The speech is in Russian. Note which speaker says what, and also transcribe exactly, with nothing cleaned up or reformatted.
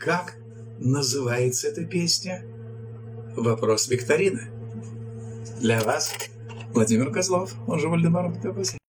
Speaker 1: Как называется эта песня? Вопрос викторины. Для вас Владимир Козлов, он же Вальдемар Матеуси.